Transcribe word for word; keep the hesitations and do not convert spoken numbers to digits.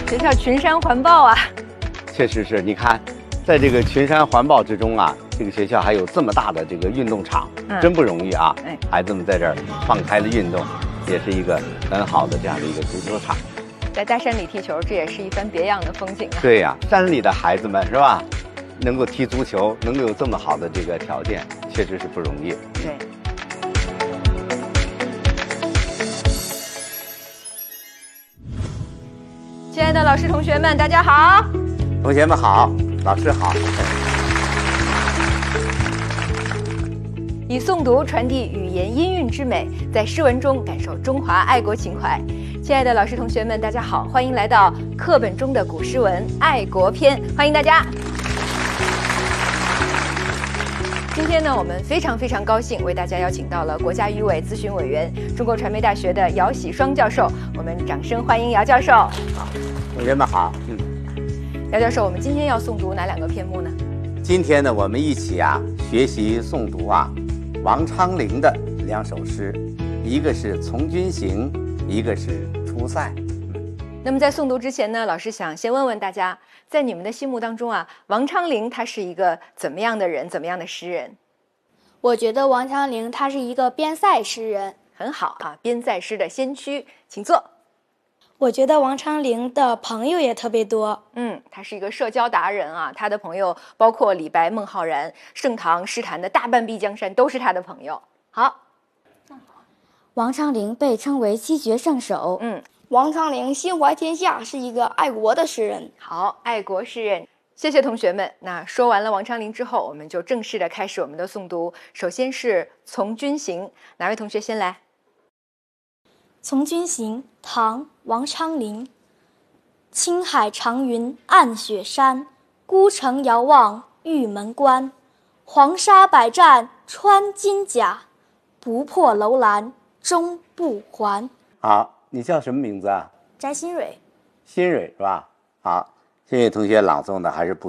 学校群山环抱啊。 确实是，你看，在这个群山环抱之中啊，这个学校还有这么大的这个运动场，嗯、真不容易啊！哎，孩子们在这儿放开了运动，也是一个很好的这样的一个足球场。 在大山里踢球，这也是一番别样的风景啊！ 对呀、啊，山里的孩子们是吧？能够踢足球，能够有这么好的这个条件，确实是不容易。 对。亲爱的老师、同学们，大家好！ 同学们好，老师好。 以诵读传递语言音韵之美，在诗文中感受中华爱国情怀。亲爱的老师、同学们，大家好，欢迎来到课本中的古诗文《爱国篇》，欢迎大家。今天呢，我们非常非常高兴为大家邀请到了国家语委咨询委员、中国传媒大学的姚喜双教授，我们掌声欢迎姚教授。 好，同学们好。嗯， 姚教授，我们今天要诵读哪两个篇目呢？ 今天呢，我们一起啊学习诵读啊王昌龄的两首诗，一个是《从军行》，一个是《出塞》。 那么在诵读之前呢，老师想先问问大家，在你们的心目当中啊，王昌龄他是一个怎么样的人，怎么样的诗人？ 我觉得王昌龄他是一个边塞诗人。 很好啊，边塞诗的先驱，请坐。 我觉得王昌龄的朋友也特别多。 嗯，他是一个社交达人啊，他的朋友包括李白、孟浩然，盛唐诗坛的大半壁江山都是他的朋友。好， 王昌龄被称为七绝圣手。 嗯， 王昌龄心怀天下，是一个爱国的诗人。 好，爱国诗人。谢谢同学们。那说完了王昌龄之后，我们就正式的开始我们的诵读。首先是《从军行》，哪位同学先来？ 《从军行》唐·王昌龄。青海长云暗雪山，孤城遥望玉门关。黄沙百战穿金甲，不破楼兰终不还。 好，你叫什么名字啊？ 翟新蕊。 新蕊是吧？好，这位同学朗诵的还是不